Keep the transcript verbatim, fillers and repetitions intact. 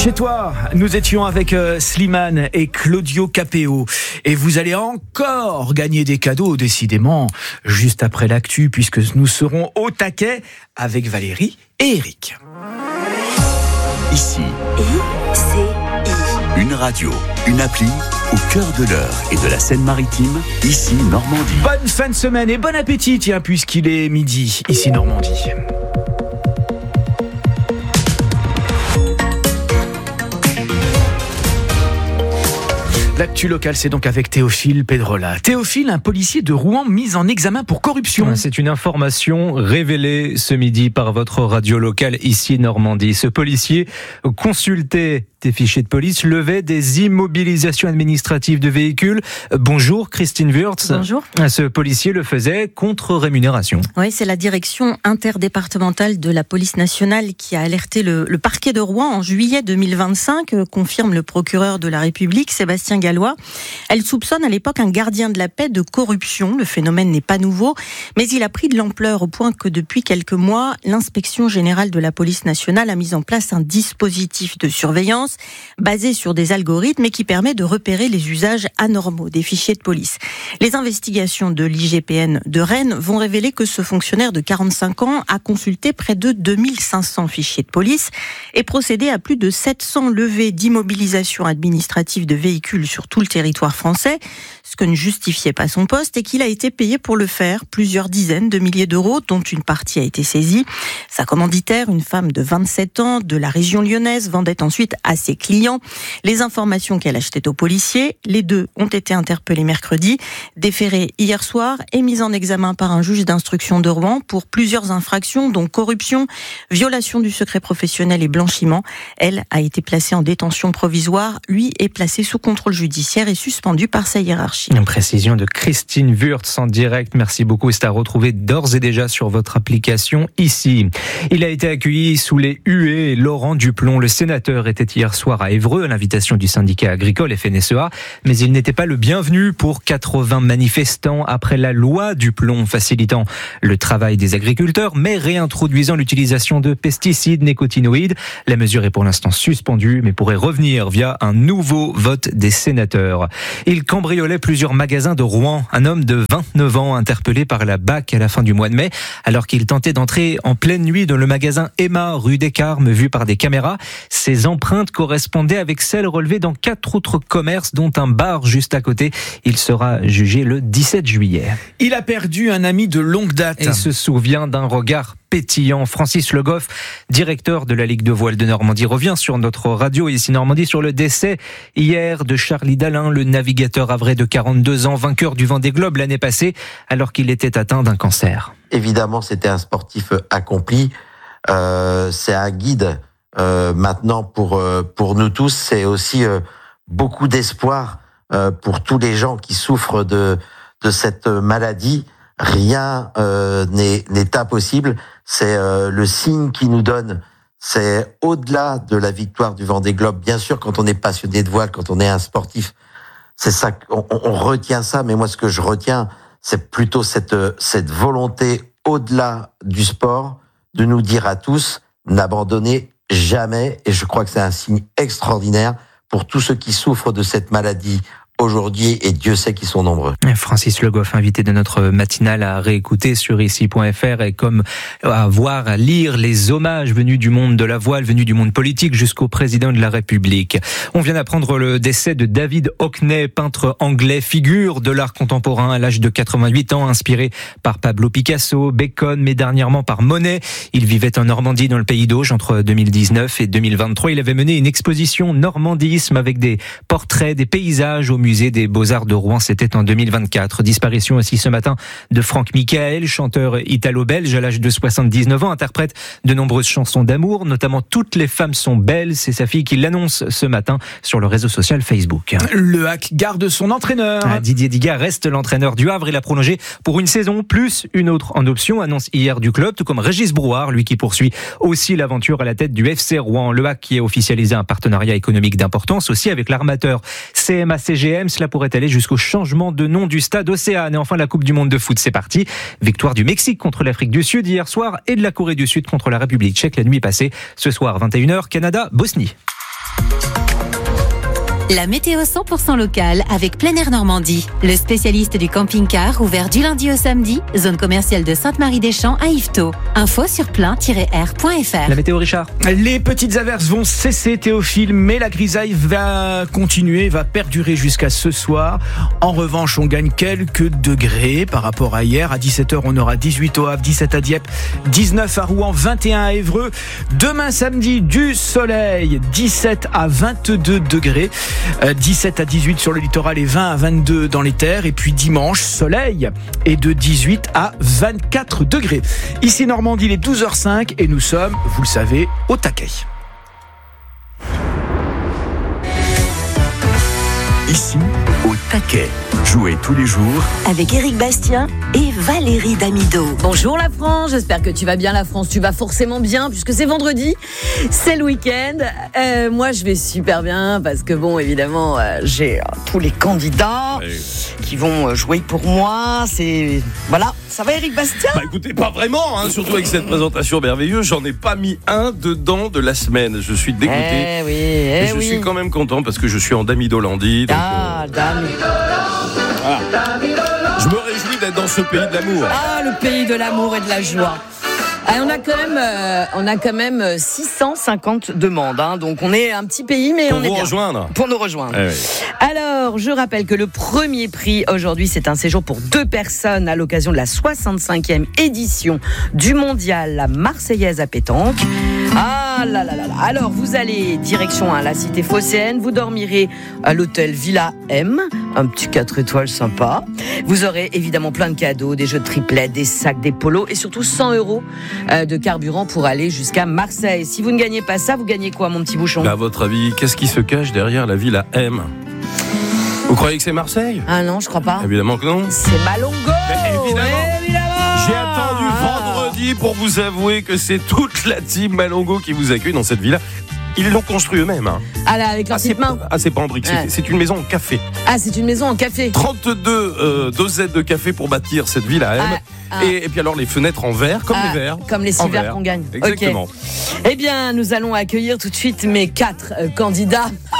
Chez toi, nous étions avec euh, Slimane et Claudio Capéo. Et vous allez encore gagner des cadeaux, décidément, juste après l'actu, puisque nous serons au taquet avec Valérie et Eric. Ici, I C I. Une radio, une appli, au cœur de l'Eure et de la Seine-Maritime, ici Normandie. Bonne fin de semaine et bon appétit, tiens, puisqu'il est midi, ici Normandie. L'actu locale, c'est donc avec Théophile Pedrola. Théophile, un policier de Rouen mis en examen pour corruption. C'est une information révélée ce midi par votre radio locale ici Normandie. Ce policier consultait des fichiers de police, levait des immobilisations administratives de véhicules. Bonjour Christine Wurtz. Bonjour. Ce policier le faisait contre rémunération. Oui, c'est la direction interdépartementale de la police nationale qui a alerté le, le parquet de Rouen en juillet deux mille vingt-cinq, euh, confirme le procureur de la République, Sébastien Gallois. Elle soupçonne à l'époque un gardien de la paix de corruption. Le phénomène n'est pas nouveau, mais il a pris de l'ampleur au point que depuis quelques mois, l'inspection générale de la police nationale a mis en place un dispositif de surveillance basé sur des algorithmes et qui permet de repérer les usages anormaux des fichiers de police. Les investigations de l'I G P N de Rennes vont révéler que ce fonctionnaire de quarante-cinq ans a consulté près de deux mille cinq cents fichiers de police et procédé à plus de sept cents levées d'immobilisation administrative de véhicules sur tout le territoire français, ce que ne justifiait pas son poste, et qu'il a été payé pour le faire, plusieurs dizaines de milliers d'euros, dont une partie a été saisie. Sa commanditaire, une femme de vingt-sept ans de la région lyonnaise, vendait ensuite à ses clients les informations qu'elle achetait aux policiers. Les deux ont été interpellés mercredi, déférés hier soir et mis en examen par un juge d'instruction de Rouen pour plusieurs infractions, dont corruption, violation du secret professionnel et blanchiment. Elle a été placée en détention provisoire. Lui est placé sous contrôle judiciaire et suspendu par sa hiérarchie. Une précision de Christine Wurtz en direct. Merci beaucoup. C'est à retrouver d'ores et déjà sur votre application ici. Il a été accueilli sous les huées. Laurent Duplon, le sénateur, était hier soir à Évreux à l'invitation du syndicat agricole F N S E A, mais il n'était pas le bienvenu pour quatre-vingts manifestants après la loi Duplon facilitant le travail des agriculteurs, mais réintroduisant l'utilisation de pesticides nécotinoïdes. La mesure est pour l'instant suspendue, mais pourrait revenir via un nouveau vote des sénateurs. Il cambriolait plusieurs magasins de Rouen. Un homme de vingt-neuf ans interpellé par la B A C à la fin du mois de mai, alors qu'il tentait d'entrer en pleine nuit dans le magasin Emma, rue des Carmes, vu par des caméras. Ses empreintes correspondaient avec celles relevées dans quatre autres commerces, dont un bar juste à côté. Il sera jugé le dix-sept juillet. Il a perdu un ami de longue date. Et se souvient d'un regard pétillant. Francis Le Goff, directeur de la Ligue de voile de Normandie, revient sur notre radio ici Normandie sur le décès hier de Charlie Dalin, le navigateur havrais de quarante-deux ans, vainqueur du Vendée Globe l'année passée, alors qu'il était atteint d'un cancer. Évidemment, c'était un sportif accompli. Euh, c'est un guide. Euh, maintenant, pour euh, pour nous tous, c'est aussi euh, beaucoup d'espoir euh, pour tous les gens qui souffrent de de cette maladie. Rien euh, n'est n'est impossible. C'est euh, le signe qui nous donne. C'est au-delà de la victoire du Vendée Globe. Bien sûr, quand on est passionné de voile, quand on est un sportif, c'est ça. On, on retient ça. Mais moi, ce que je retiens, c'est plutôt cette cette volonté au-delà du sport de nous dire à tous n'abandonnez jamais, et je crois que c'est un signe extraordinaire pour tous ceux qui souffrent de cette maladie aujourd'hui, et Dieu sait qu'ils sont nombreux. Francis Le Goff, invité de notre matinale, à réécouter sur ici point f r, et comme à voir, à lire les hommages venus du monde de la voile, venus du monde politique jusqu'au président de la République. On vient d'apprendre le décès de David Hockney, peintre anglais, figure de l'art contemporain à l'âge de quatre-vingt-huit ans, inspiré par Pablo Picasso, Bacon, mais dernièrement par Monet. Il vivait en Normandie, dans le pays d'Auge, entre deux mille dix-neuf et deux mille vingt-trois. Il avait mené une exposition Normandisme avec des portraits, des paysages au musée des Beaux-Arts de Rouen, c'était en deux mille vingt-quatre. Disparition aussi ce matin de Franck Michael, chanteur italo-belge à l'âge de soixante-dix-neuf ans, interprète de nombreuses chansons d'amour, notamment Toutes les femmes sont belles. C'est sa fille qui l'annonce ce matin sur le réseau social Facebook. Le H A C garde son entraîneur. Ah, Didier Digard reste l'entraîneur du Havre. Il a prolongé pour une saison plus une autre en option, annonce hier du club, tout comme Régis Brouard, lui qui poursuit aussi l'aventure à la tête du F C Rouen. Le H A C qui a officialisé un partenariat économique d'importance aussi avec l'armateur C M A C G M. Cela pourrait aller jusqu'au changement de nom du stade Océane. Et enfin, la Coupe du Monde de foot, c'est parti. Victoire du Mexique contre l'Afrique du Sud hier soir et de la Corée du Sud contre la République tchèque la nuit passée. Ce soir, vingt et une heures, Canada, Bosnie. La météo cent pour cent locale avec Plein Air Normandie. Le spécialiste du camping-car ouvert du lundi au samedi, zone commerciale de Sainte-Marie-des-Champs à Yvetot. Info sur plein tiret air point f r. La météo, Richard. Les petites averses vont cesser, Théophile, mais la grisaille va continuer, va perdurer jusqu'à ce soir. En revanche, on gagne quelques degrés par rapport à hier. À dix-sept heures, on aura dix-huit au Havre, dix-sept à Dieppe, dix-neuf à Rouen, vingt et un à Évreux. Demain samedi, du soleil, dix-sept à vingt-deux degrés. dix-sept à dix-huit sur le littoral et vingt à vingt-deux dans les terres. Et puis dimanche, soleil et de dix-huit à vingt-quatre degrés. Ici Normandie, il est douze heures cinq et nous sommes, vous le savez, au taquet. Ici, au taquet. Jouez tous les jours Avec Éric Bastien et Valérie Damido. Bonjour la France, j'espère que tu vas bien la France. Tu vas forcément bien puisque c'est vendredi, c'est le week-end. Euh, moi je vais super bien parce que bon évidemment euh, j'ai euh, tous les candidats oui. qui vont euh, jouer pour moi. C'est voilà, ça va Éric Bastien ? Bah écoutez, pas vraiment, hein, surtout avec cette présentation merveilleuse. J'en ai pas mis un dedans de la semaine. Je suis dégoûté. Eh oui, eh Mais je oui. suis quand même content parce que je suis en Damidolandie. Donc, Ah, euh, dame. voilà. Je me réjouis d'être dans ce pays de l'amour. Ah, le pays de l'amour et de la joie. Ah, on a quand même, euh, on a quand même six cent cinquante demandes, hein, donc on est un petit pays, mais Pour on est vous bien. rejoindre. Pour nous rejoindre. Eh oui. Alors, je rappelle que le premier prix aujourd'hui, c'est un séjour pour deux personnes à l'occasion de la soixante-cinquième édition du mondial La Marseillaise à pétanque. Ah là là là là. Alors, vous allez direction à la cité phocéenne, vous dormirez à l'hôtel Villa M, un petit quatre étoiles sympa. Vous aurez évidemment plein de cadeaux, des jeux de triplettes, des sacs, des polos et surtout cent euros de carburant pour aller jusqu'à Marseille. Si vous ne gagnez pas ça, vous gagnez quoi, mon petit bouchon ? À votre avis, qu'est-ce qui se cache derrière la ville à M ? Vous croyez que c'est Marseille ? Ah non, je crois pas. Évidemment que non. C'est Malongo. Mais évidemment. Évidemment. J'ai attendu vendredi pour vous avouer que c'est toute la team Malongo qui vous accueille dans cette villa. Ils l'ont construit eux-mêmes. Hein. Ah là, avec leur Ah, c'est, petite main. ah, c'est pas en briques, c'est, Ouais. c'est une maison en café. Ah, c'est une maison en café. trente-deux euh, dosettes de café pour bâtir cette ville à M. Ah, ah. Et, et puis alors les fenêtres en verre, comme Ah, les verres. Comme les En six verres verre. qu'on gagne. Exactement. Ok. Eh bien, nous allons accueillir tout de suite mes quatre euh, candidats.